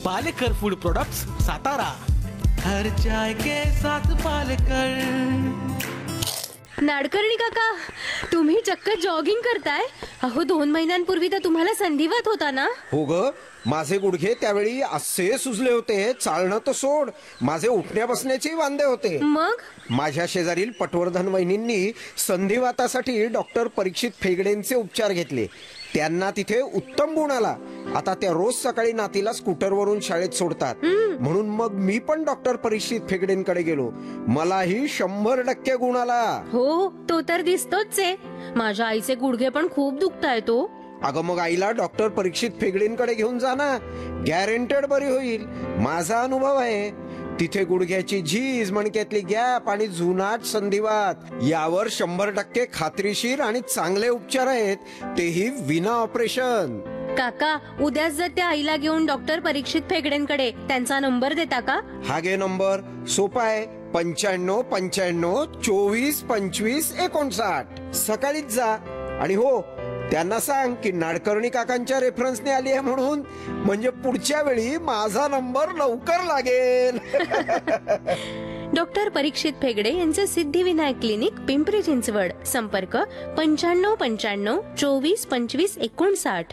Palekar food products, Satara. हर चाय के साथ पालेकर. नाडकर्णी काका, तुम्ही चक्क जॉगिंग करताय? अहो 2 महिन्यांपूर्वी तर तुम्हाला संधिवात होता ना? हो ग, माझे गुडघे त्यावेळी असे सुजले होते, चालणं तर सोड, माझे उठण्या बसण्याचे वांदे होते. मग माझ्या शेजारील पटवर्धन वहिनींनी संधिवातासाठी डॉक्टर परीक्षित फेगडेंचे उपचार घेतले. त्यांना तिथे उत्तम गुण आला. आता त्या रोज सकाळी नातीला स्कूटरवरून शाळेत सोडतात. म्हणून मग मी पण डॉक्टर परीक्षित फेगडेंकडे गेलो. मलाही 100% गुण आला. हो, तो तर दिसतोच आहे. माझ्या आईचे गुडघे पण खूप दुखतायत हो. अगं मग आईला डॉक्टर परीक्षित फेगडेंकडे घेऊन जा ना, गॅरंटेड बरी होईल. माझा अनुभव आहे. तिथे गुडघ्याची झीज, मणक्यातली गॅप आणि जुनाट संधिवात यावर 100% खात्रीशीर आणि चांगले उपचार आहेत, तेही विना ऑपरेशन. काका, उद्याच जर त्या आईला घेऊन डॉक्टर परीक्षित फेगडेंकडे, त्यांचा नंबर देता का? हा घे नंबर, सोपा आहे. 9595 24 25 59. सकाळीच जा. आणि हो, त्यांना सांग की नाडकर्णी काकांच्या रेफरन्सने आली आहे म्हणून, म्हणजे पुढच्या वेळी माझा नंबर लवकर लागेल. डॉक्टर परीक्षित फेगडे यांचे सिद्धिविनायक क्लिनिक, पिंपरी चिंचवड. संपर्क 9595 24 25 59.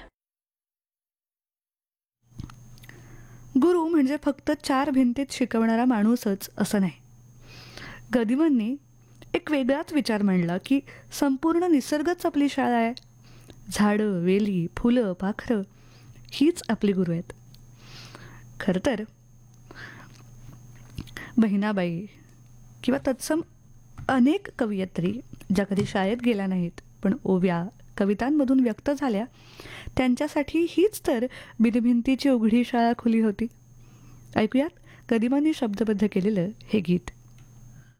गुरु म्हणजे फक्त 4 भिंतीत शिकवणारा माणूसच असं नाही. गदिमांनी एक वेगळाच विचार मांडला की संपूर्ण निसर्गच आपली शाळा आहे. झाडं, वेली, फुलं, पाखरं हीच आपली गुरु आहेत. खरं तर बहिणाबाई किंवा तत्सम अनेक कवयित्री ज्या कधी शाळेत गेल्या नाहीत पण ओव्या, कवितांमधून व्यक्त झाल्या, त्यांच्यासाठी हीच तर बिनभिंतीची उघडी शाळा खुली होती. ऐकूयात गदिमांनी शब्दबद्ध केलेलं हे गीत.